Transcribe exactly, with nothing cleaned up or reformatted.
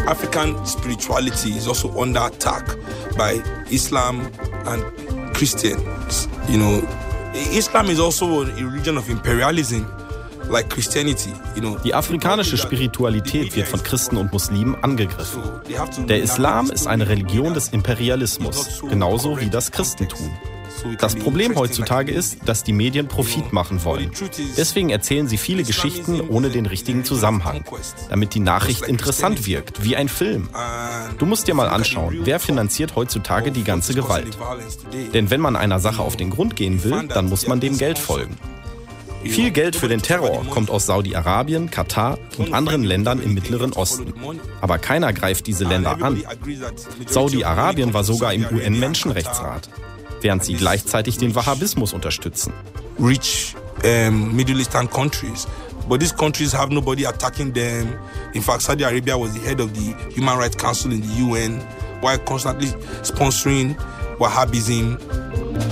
African spirituality is also under attack by Islam and Christians. You know, Islam is also a religion of imperialism. Like Christianity, you know. Die afrikanische Spiritualität wird von Christen und Muslimen angegriffen. Der Islam ist eine Religion des Imperialismus, genauso wie das Christentum. Das Problem heutzutage ist, dass die Medien Profit machen wollen. Deswegen erzählen sie viele Geschichten ohne den richtigen Zusammenhang, damit die Nachricht interessant wirkt, wie ein Film. Du musst dir mal anschauen, wer finanziert heutzutage die ganze Gewalt. Denn wenn man einer Sache auf den Grund gehen will, dann muss man dem Geld folgen. Viel Geld für den Terror kommt aus Saudi-Arabien, Katar und anderen Ländern im Mittleren Osten. Aber keiner greift diese Länder an. Saudi-Arabien war sogar im U N-Menschenrechtsrat, während sie gleichzeitig den Wahhabismus unterstützen. Rich um, Middle Eastern countries, but these countries have nobody attacking them. In fact, Saudi Arabia was the head of the Human Rights Council in the U N, while constantly sponsoring Wahhabism